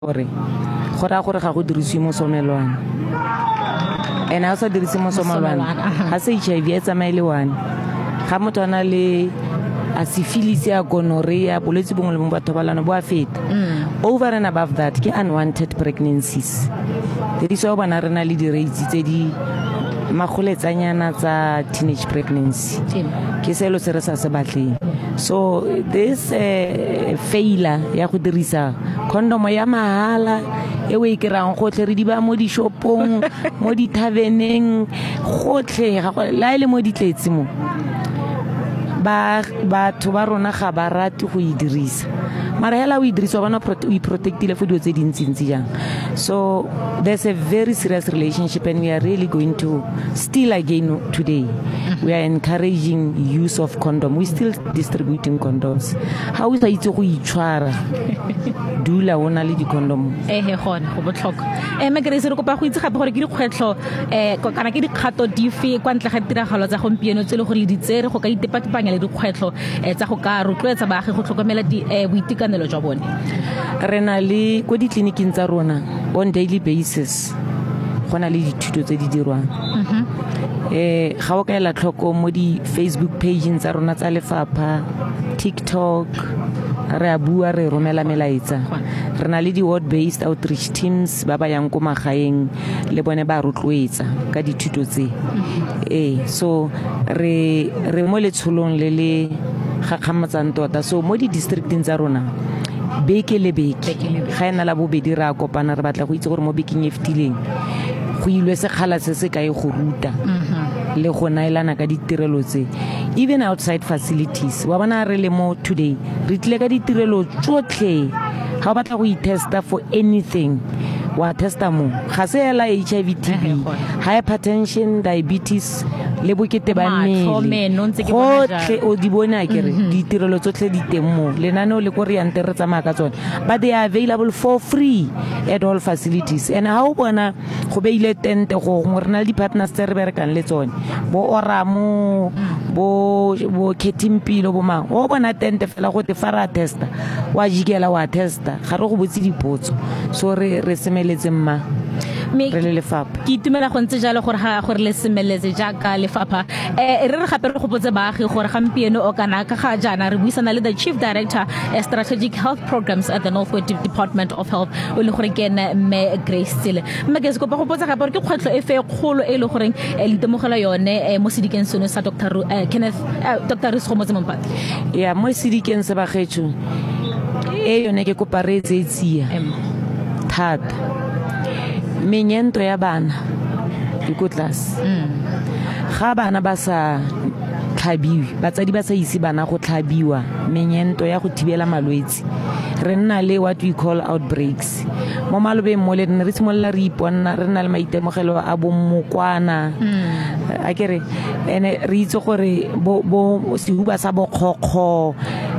gore ga go dirisiwe mosomelwana and ha o sa dirise mosomelwana ha se HIV e tsamaye le one ga motho ana le a syphilis ya gonorrhea bolwetse bongwe le bongwe batho ba lana bo a feta over and above that ke unwanted pregnancies there is bona rena le di-rates tse di magoletsanyana tsa teenage pregnancy ke selo se re sa se batleng. So this failure ya go dirisa condom ya mahala e o e kerang gotlhe re di ba mo di shopong mo di taverneng gotlhe la ile mo di tletse mo batho ba rona ga ba rate go e dirisa mara hela o e dirisa bana o protectile for dio tse dintsi jang. So there's a very serious relationship and we are really going to still again today we are encouraging use of condom. We still distributing condoms. How is it go itshwara dula ona le di condom gone go botlhokwa megere se re kopa go itse gape gore ke dikgwetlho kana ke dikgato dife kwa ntle ga tiragalo tsa gompieno tse le gore le ditsere go ka itepatepanya le dikgwetlho tsa go ka rotloetsa baagi go tlhokomela boitekanelo jwa bone. Re na le go ditleliniking tsa rona on daily basis gona le dithuto tse di dirwang ga o ka ela tlhoko mo di Facebook page tsa rona tsa lefapha TikTok re a bua re romela melaetsa re na le di ward based outreach teams ba ba yang ko magaeng le bone ba rotloetsa ka dithuto tse so re mo letsholong le le gakgamatsang tota. So mo di districteng tsa rona beke le beke ga ena la bobedi ra kopana re batla go itse gore mo bekeng e fetileng go ilwe sekgala se se kae go ruta le go naelana ka ditirelo tse even outside facilities wa bona re le mo today re tle ka ditirelo tsotlhe ga o batla go itesta for anything wa testa mo ga se ela HIV TB hypertension diabetes le bokete ba mmele gotlhe o di bona kere ditirelo tsotlhe di teng mo lenaneo le go re yante re tsamaya ka tsone but they are available for free at all facilities. And ha o bona go beile tente go re na le di partners tse re berekang le tsone bo Oramo bo Ketimpilo bo mang o bona tente fela go te fara testa wa jikela wa testa ga re go botse dipotso so re semeletse mma re le lefapha ke itumela go ntse jalo gore ga gore le semeletse jaaka lefapha re gape re go botse baagi gore gampieno o kana ka ga jana re buisana le the chief director strategic health programs at the Northwest Department of Health o le gore ke ene me Grace Tsile mme ke se kopa go botsa gape gore ke kgwetlo e fe kgolo e le gore le temogela yone mo sedikeng seno sa Dr. Riso Mompati ya mo sedikeng se ba getšo yone ke kopa re tsetsia thata menyento ya bana di ko tlase ga bana ba sa tlhabiwe batsadi ba sa ise bana go tlhabiwa menyento ya go thibela malwetse re nna le what we call outbreaks mo malobeng mo le re simolla re iponna re nna le maitemogelo a bommokwana a kere ene re itse gore bo sehuba sa bokgokgo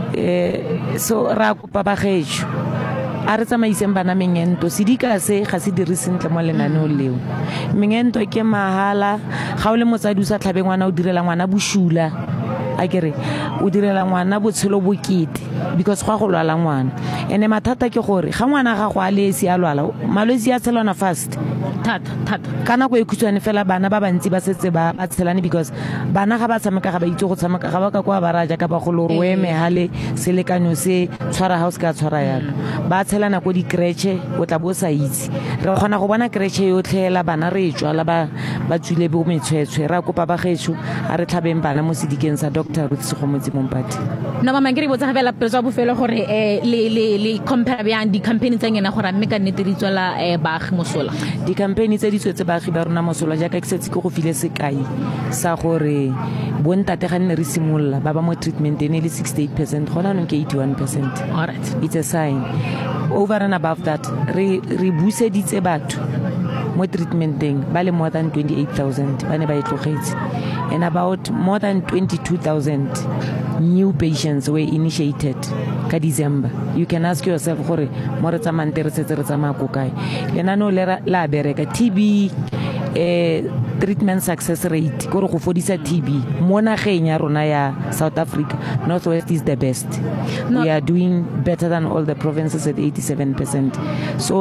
so ra kopa ba getšo a re tsamaiseng bana menyento sedika se ga se dire sentle mo lenaneo leo menyento ke mahala ga o le motsadi o sa tlhabe ngwana o direla ngwana boshula a kere o direla ngwana botshelo bokete because go lwala ngwana ene mathata ke gore ga ngwana ga go a le esi a lwala malwetse a tshelana fast thata kana go ekhutswane fela bana ba bantsi ba setse ba tshelane because bana ga ba tshameka ga ba itse go tshameka ga ba ka kwa ba raja ka ba go lo roeme hale selekanyo se tshwara house ka tshwara yalo ba tshelana go di creche o tla bo sa itse re gona go bona creche yotlhela bana re tswala ba tswile bo metshwetshwe ra kopa ba getšo a re tlhabeng bana mo sedikeng sa Dr. Riso Mompati no mama ngere botsa gabela pele tsa bofelo gore le compare bya di campaign tsa ngena gore mme ka nnete di tswela baagi mosola di campaign tse di tswetse baagi ba rona mosola jaaka ke setse ke go file sekai sa gore bontate ga nne re simolla ba ba mo treatment ene le 68% gona no ke 81%. All right, it's a sign. Over and above that re buseditse batho mo treatmenteng ba le more than 28,000 ba ne ba itlogetse and about more than 22,000 new patients were initiated ka December. You can ask yourself gore mo re tsamante re setse re tsamaya ko kae lenano le la bereka TB treatment success rate kore go fodisa TB mo nageng ya rona ya South Africa. Northwest is the best. We are doing better than all the provinces at 87%. So